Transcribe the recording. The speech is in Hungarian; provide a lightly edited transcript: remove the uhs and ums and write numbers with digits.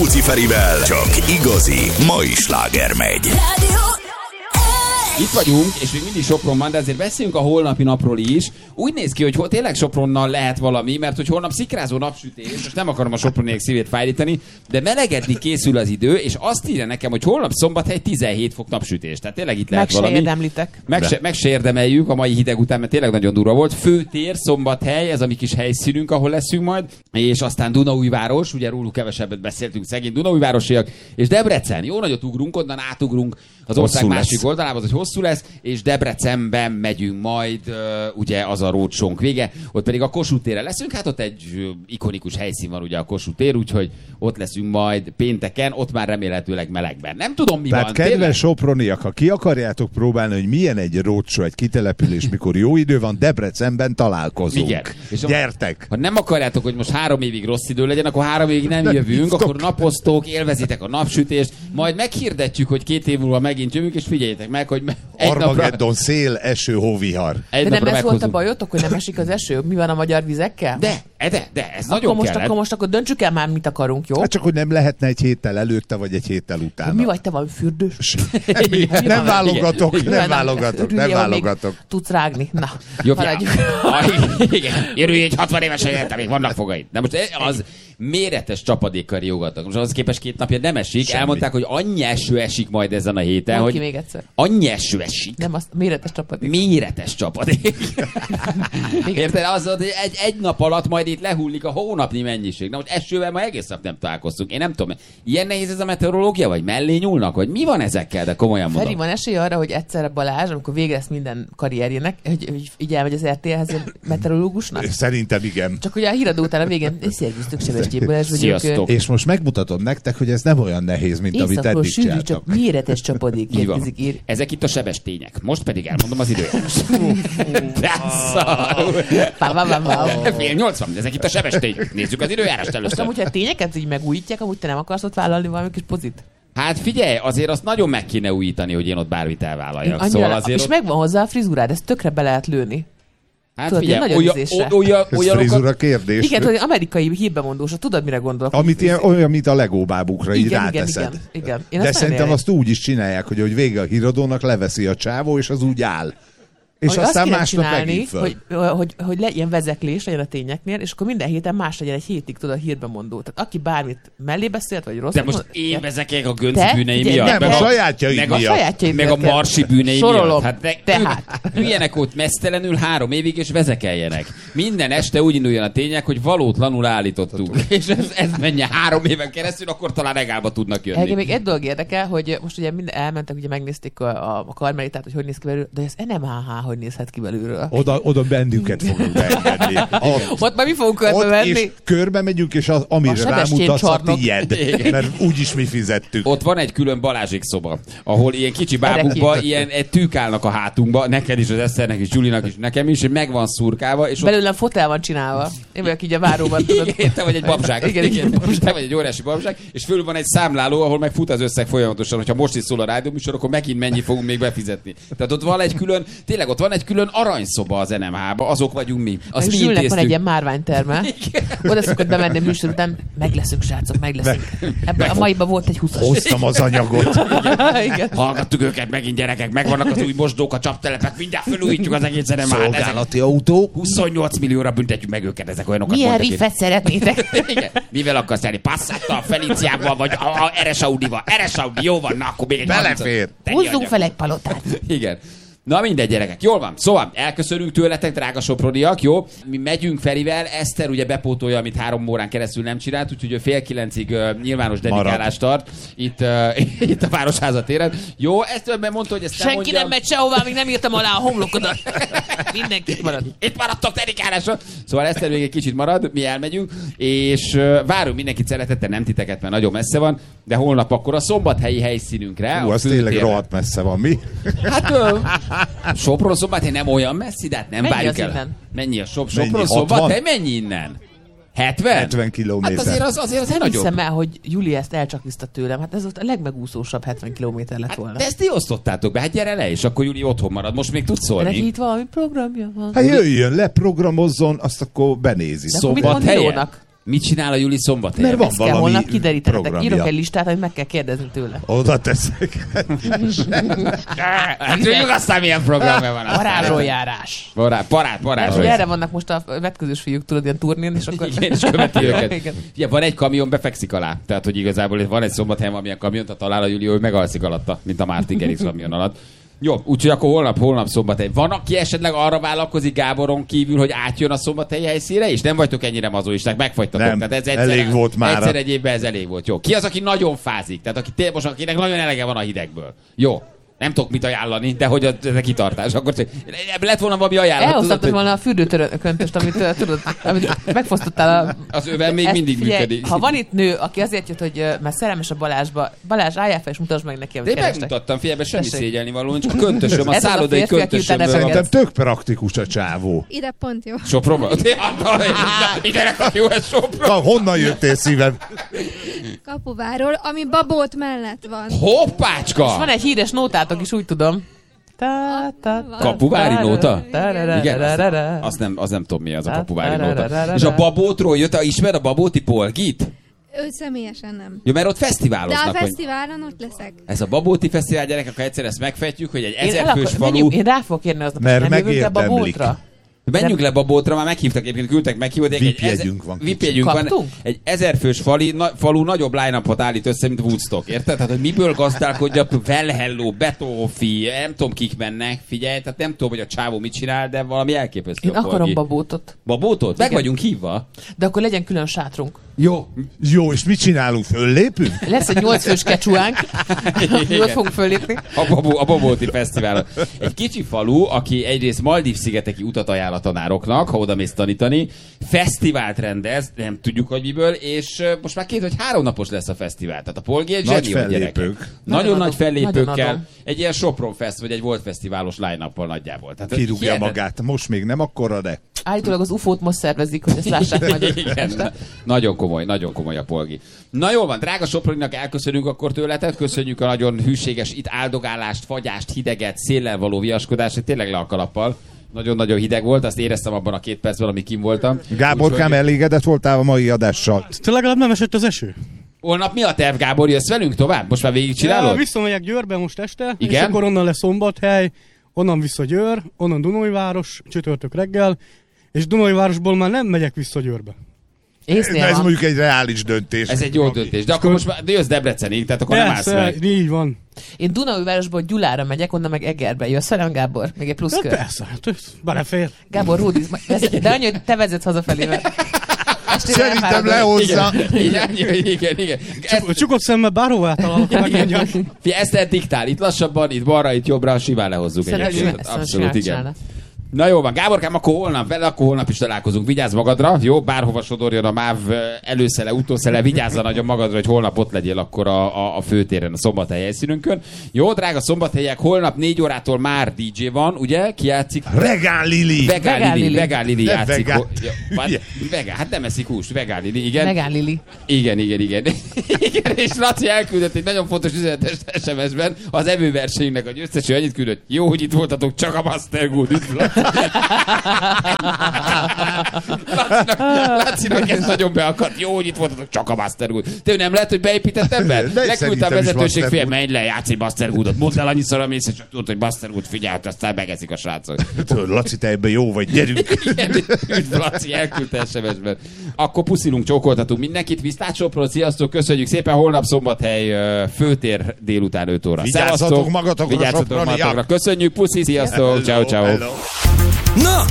Rákóczi Ferivel csak igazi mai sláger megy. Itt vagyunk, és még mindig Sopronban, de azért beszéljünk a holnapi napról is. Úgy néz ki, hogy tényleg Sopronnal lehet valami, mert hogy holnap szikrázó napsütés, most nem akarom a soproniek szívét fájítani, de melegedni készül az idő, és azt írja nekem, hogy holnap Szombathely 17 fok napsütés. Tehát tényleg itt lehet valami. Érdemlitek. Meg se érdemeljük a mai hideg után, mert tényleg nagyon durva volt. Főtér, Szombathely, ez a mi kis helyszínünk, ahol leszünk majd, és aztán Dunaújváros, ugye róluk kevesebbet beszéltünk, szegény Dunaújvárosiak, és Debrecen. Jó nagyot ugrunk, onnan átugrunk az ország másik oldalába, hogy hosszú lesz, és Debrecenben megyünk majd, ugye az a roadshow-nk vége, ott pedig a Kossuth térre leszünk, hát ott egy ikonikus helyszín van ugye a Kossuth tér, úgyhogy ott leszünk majd pénteken, ott már remélhetőleg melegben. Nem tudom, mi tehát van. Kedves tényleg? soproniak, ha ki akarjátok próbálni, hogy milyen egy roadshow, egy kitelepülés, mikor jó idő van, Debrecenben találkozunk. Igen. És gyertek! Ha nem akarjátok, hogy most 3 évig rossz idő legyen, akkor 3 évig nem jövünk, akkor napoztok, élvezitek a napsütést, majd meghirdetjük, hogy 2 év múlva megint jövünk, és figyeljétek meg, hogy Armageddon, szél, eső, hóvihar. De nem ez volt a bajotok, hogy nem esik az eső? Mi van a magyar vizekkel? De, ez nagyon kellett. Akkor most döntsük el már, mit akarunk, jó? Hát csak, hogy nem lehetne egy héttel előtte, vagy egy héttel utána. Mi vagy te, valami fürdős? Nem válogatok. Tudsz rágni. Na, haladjuk. Igen, érülj egy 60 évesen, még vannak fogaid. De most az méretes csapadékkal riogatnak. Most az képest 2 napja nem esik. Semmi. Elmondták, hogy annyi eső esik majd ezen a héten, hogy még egyszer. Annyi eső esik. Nem, az méretes csapadék. Méretes csapadék. Érted? Az, hogy egy nap alatt majd itt lehullik a hónapnyi mennyiség. Na most esővel ma egész nap nem találkoztunk. Én nem tudom, ilyen nehéz ez a meteorológia, vagy mellé nyúlnak, vagy mi van ezekkel, de komolyan mondom. Feri, van esély arra, hogy egyszerre Balázs, amikor vége lesz minden karrierjének, hogy így elmegy az RTL-hez meteorológusnak? Szerintem igen. Csak ugye a híradó után a végén, szervusztok, Sebestyén Balázs vagyok. Sziasztok. És most megmutatom nektek, hogy ez nem olyan nehéz, mint amit Északról eddig sűrű, csináltak. csak méretes csapadék érkezik. Ezek itt a sebestények. Most pedig elmondom az időjárást. Fél 80, ezek itt a sebestények. Nézzük az időjárást először. Amúgy, ha tényeket így megújítják, amúgy te nem akarsz ott vállalni valami kis pozit? Hát figyelj, azért azt nagyon meg kéne újítani, hogy én ott bármit elvállaljak. Szóval azért és megvan hozzá a frizurád, ezt tökre be lehet lőni. Hát tudod, figyelj, ez frizura kérdés. Igen, tudod, amerikai hírbemondósa, tudod, mire gondolok? Amit olyan, mint a Lego bábukra, így ráteszed. Igen. De szerintem azt úgy is csinálják, hogy vége a híradónak, leveszi a csávó, és az úgy áll. És hogy aztán azt másnap csinálni, megint föl. hogy legyen vezeklés legyen a tényeknél, és akkor minden héten más legyen egy hétig, tudod, a hírbemondó. Tehát aki bármit mellé beszélt, vagy rossz. De most én vezekeljek a Gönc bűnei miatt. Nem, a sajátjaid miatt. Meg a Marsi bűnei sorolom. miatt. Hát Tehát. Üljenek ott mesztelenül 3 évig, és vezekeljenek. Minden este úgy induljon a tények, hogy valótlanul állítottuk. És ez menjen 3 éven keresztül, akkor talán regálba tudnak jönni. Engem még egy dolog érdekel, hogy most ugye elmentek, ugye megnézték a Karmelitát, hogy néz ki belőle, de ez NMHH hogy nézhet ki belőle. Oda bennünket fogunk beengedni. Ott már mi fogunk körbe menni. És körbe megyünk, és amire rámutatsz a tiéd. Mert úgyis mi fizettük. Ott van egy külön Balázsék szoba, ahol ilyen kicsi bábukba, ilyen tűk állnak a hátunkba, neked is, az Eszternek is, Gyulinak is, nekem is, és meg van szurkálva. És belőlem fotel van csinálva. Én vagyok így a váróban, tudod. Igen, te vagy egy babzsák. Igen. Te vagy egy óriási babzsák, és fölül van egy számláló, ahol meg fut az összeg folyamatosan, hogyha most is szól a rádióműsor, akkor megint mennyi fogunk még befizetni. Tehát ott van egy külön, tényleg ott van egy külön aranyszoba az NMH-ba, azok vagyunk mi. Azt mi Zsülnek van egy ilyen márványterme. Oda szokott bemenni műsor után, meg leszünk, srácok, meg leszünk. Ebben a maiban volt egy 20-as. Hoztam az anyagot. Igen. Hallgattuk őket megint, gyerekek, megvannak az új mosdók, a csaptelepek, mindjárt felújítjuk az egész NMH-t. Szolgálati autó. 28 millióra büntetjük meg őket, ezek olyanokat. Milyen riffet szeretnétek? Igen. Mivel akarsz járni? Passattal, Feliciával, vagy a RS Audival? RS Audi, jó van, na akkor még egy belefér. Húzzunk fel egy palotát. Igen. Na mindegy, gyerekek. Jól van. Szóval elköszönünk tőletek, drága soproniak, jó? Mi megyünk Ferivel, Eszter ugye bepótolja, amit 3 órán keresztül nem csinált, úgyhogy ő 8:30 nyilvános dedikálást tart itt a Városháza téren. Jó, Eszterben mondta, hogy ezt senki mondja. nem megy sehová, még nem írtam alá a homlokodat. Mindenki marad. Itt maradtok dedikálásra. Szóval Eszter még egy kicsit marad, mi elmegyünk, és várunk mindenkit szeretettel, nem titeket, mert nagyon messze van, de holnap akkor a szombathelyi helyszínünkre. Az tényleg rohadt messze van, mi? Hát Sopron Szombathely nem olyan messzi, de hát nem mennyi várjuk el. Innen? Mennyi a Sopron Szombathely? Mennyi innen? 70? 70 kilométer. Hát azért az nem nagyobb. hiszem el, hogy Juli ezt elcsakliszta tőlem. Hát ez ott a legmegúszósabb 70 kilométer lett volna. Hát, de ezt ti osztottátok be, hát gyere le, és akkor Juli otthon marad. Most még tudsz szólni. Neki itt valami programja van. Hát jöjjön, leprogramozzon, azt akkor benézi. Szombathelyen? Mit csinál a Juli Szombathelyen? Mert van Ezt kell valami holnap kiderítenetek. programja. Írok egy listát, hogy meg kell kérdezni tőle. Oda teszek. Hát tudjuk aztán milyen programja van. Parádroljárás. Parádról. Erre vannak most a vetközős fiúk, tudod, ilyen turnén, és akkor... Igen, és követi őket. Igen. Ja, van egy kamion, befekszik alá. Tehát, hogy igazából van egy Szombathelyen, amilyen kamiont, talál a Júli, hogy megalszik alatta, mint a Martin Garrix kamion alatt. Jó, úgyhogy akkor holnap Szombathely. Van, aki esetleg arra vállalkozik Gáboron kívül, hogy átjön a Szombathelyi helyszínre, és nem vagytok ennyire mazoisták, megfagytatok. Nem, Tehát ez egyszer, elég volt már. Egyszer egy évben ez elég volt. Jó. Ki az, aki nagyon fázik? Tehát akinek nagyon elege van a hidegből. Jó. Nem tudok mit ajánlani, de hogy ez a kitartás. Akkor lett volna valami ajánlat. Elhoztatod volna a fürdőtöröntöst, amit tudod, amit megfosztottál az övel még mindig működik. Ha van itt nő, aki azért jött, hogy mert szerelmes a Balázsba, Balázs, álljál fel és mutasd meg neki, De amit én kerestek. megmutattam, figyelj, semmi Tessék. szégyelni való, csak a köntösöm, a Ez az a szállodai férfi, aki utána köntösöm. Szerintem tök praktikus a csávó. Ide pont jó. Sopronban? Ide nekak jó ez Sopron. Honnan jöttél szívem? Kapuváról, ami Babót mellett van. És Hoppácska! van egy híres nótátok is, úgy tudom. Kapuvári nóta? Igen, Igen, az nem tudom mi az a kapuvári nóta. És a Babótról jött, ismer a Babóti Polgit? Őt személyesen nem. Jó, mert ott De fesztiváloznak. a hogy fesztiválon ott leszek. ez a Babóti Fesztivál, gyerekek, ha egyszer ezt megfejtjük, hogy egy Én, 1000 fős falu... én rá fogok érni aznap, Mert nem jövünk ebbe a megérdemlik. bótra. Menjünk le Babótra, már meghívtak, egyébként küldtek meghívót. VIP-jegyünk van. VIP-jegyünk van. Kaptunk? Egy 1000 fős falu nagyobb line-upot állít össze, mint Woodstock. Érted? Tehát, hogy miből gazdálkodjak, Well Hello, Betófi, nem tudom kik mennek, figyelj, tehát nem tudom, hogy a csávó mit csinál, de valami elképesztő. Én a akarom Polgi. babótot. Babótot? Meg Igen. vagyunk hívva. De akkor legyen külön sátrunk. Jó. Jó, és mit csinálunk? Föllépünk? Lesz egy 8 fős kecsuánk. Ott fogunk föllépni. A Babóti Fesztiválon. Egy kicsi falu, aki egyrészt Maldív-szigeteki utat ajánl a tanároknak, ha oda mész tanítani, fesztivált rendez, nem tudjuk, hogy miből, és most már 2 vagy 3 napos lesz a fesztivál. Tehát a Polgi egy Nagy zseni, a gyerekek. fellépők. Nagyon nagy Nagyon fellépőkkel. adom. Egy ilyen Sopron Fest, vagy egy Volt Fesztiválos line-uppal nagyjából. Tehát Kirúgja hihetetlen. magát. Most még nem akkora, de... Állítólag az UFO-t most szervezik, hogy ezt lássák majd. Igen, nagyon komoly a Polgi. Na jól van, drága Soproninak elköszönünk akkor tőletek, köszönjük a nagyon hűséges itt áldogálást, fagyást, hideget, széllel való viaskodást, tényleg le a kalappal. Nagyon-nagyon hideg volt, azt éreztem abban a 2 percben, amíg kim voltam. Gáborkám, Úgyhogy elégedett voltál a mai adással? Te legalább nem esett az eső? holnap mi a terv, Gábor? Jössz velünk tovább? Most már végigcsinálod? Visszamegyek Győrbe most este, Igen? és akkor onnan lesz Szombathely, onnan vissza Győr, onnan Dunajváros, csütörtök reggel, és Dunajvárosból már nem megyek vissza Győrbe. Észnél Ez van. mondjuk egy reális döntés. Ez egy jó döntés. De akkor most már jössz Debrecenig, tehát akkor nem állsz Persze, meg. így van. Én Dunaújvárosból Gyulára megyek, onnan meg Egerbe. Jössz velem, Gábor? Még egy plusz De kör. persze, hát ez belefér. Gábor, Rudi, de annyi, hogy te vezetsz hazafelé, mert estére Szerintem elfáradok. lehozza. Igen. Csukott szemmel bárhová találok, megmondjam. Ezt diktál, itt lassabban, itt balra, itt jobbra, simán lehozzuk Szerintem egyébként. ezt Abszolút, igen. csinálna. Na jó van, Gáborkám, akkor holnap is találkozunk. Vigyázz magadra, jó? Bárhova sodorjon a MÁV előszele, utószele, vigyázzal nagyon magadra, hogy holnap ott legyél akkor a főtéren, a Szombathely helyszínünkön. Jó, drága szombathelyek, holnap 4 órától már DJ van, ugye? Ki játszik? Regán Lili. Vegán Lili Nem játszik. vegán. Vegán, hát nem eszik húst, Vegán Lili, igen. Megán Lili. Igen. Igen, és Laci elküldött egy nagyon fontos üzenetes SMS-ben az evőversenyünknek a győzteső annyit küldött. Jó, hogy itt voltatok, csak a Master Good. Üdv, Laci. Lacinak ez nagyon beakadt. Jó, hogy itt voltatok, csak a Master Good. Te nem lehet, hogy beépített ember? De Leküldte a szerintem is vezetőség Master fél, Good. menj le, játsz egy Master Goodot. Mondd el annyiszor, amész, és csak tudod, hogy Master Good figyelt, aztán megeszik a srácok. Tudod, Laci, te ebben jó vagy, gyerünk. Igen, üdv, Laci, elküldte SMS-ben. Akkor puszilunk, csókoltatunk mindenkit. Viszlát Sopron, sziasztok, köszönjük szépen. Holnap Szombathely főtér délután 5 óra. Vigyázzatok Szevasztok, magatokra, vigyázzatok Soproniak. magatokra. Köszönjük, puszi, sziasztok, ciao. Hello. Na,